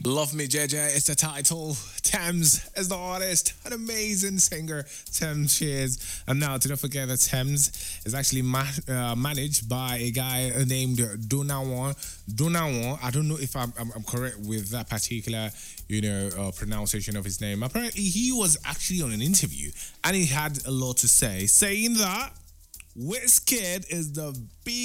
Love Me JJ is the title. Thames is the artist. An amazing singer, Thames Shears. And now, to not forget that Thames is actually managed by a guy named Donawan. Donawan, I don't know if I'm correct with that particular, pronunciation of his name. Apparently, he was actually on an interview and he had a lot to say, saying that Wizkid is the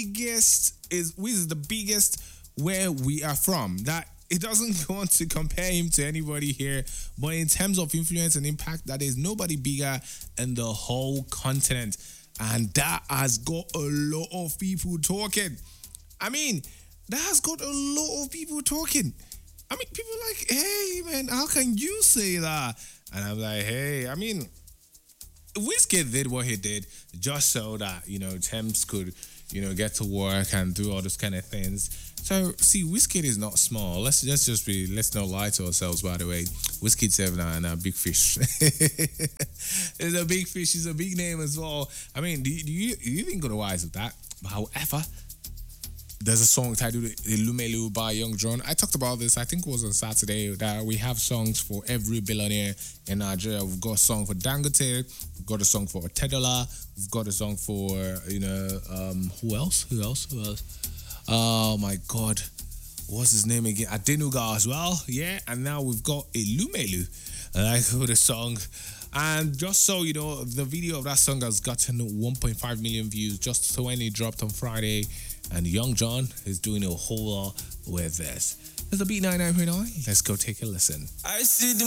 biggest where we are from. That it doesn't want to compare him to anybody here, but in terms of influence and impact, that there's nobody bigger in the whole continent. And that has got a lot of people talking. I mean, that has got a lot of people talking. I mean, people are like, hey, man, how can you say that? And I'm like, hey, I mean, Wizkid did what he did just so that, Thames could, get to work and do all those kind of things. So, see, Wizkid is not small. Let's not lie to ourselves, by the way. Wizkid's a big fish. It's a big fish. He's a big name as well. I mean, do you think otherwise of that? But however, there's a song titled Elumelu by Young John. I talked about this, I think it was on Saturday, that we have songs for every billionaire in Nigeria. We've got a song for Dangote, we've got a song for Tedola, we've got a song for, who else? Oh my God. What's his name again? Adenuga as well. Yeah. And now we've got Elumelu. I like the song. And just so you know, the video of that song has gotten 1.5 million views just when it dropped on Friday. And Young John is doing a whole lot with this. There's a beat 99.9. Let's go take a listen. I see the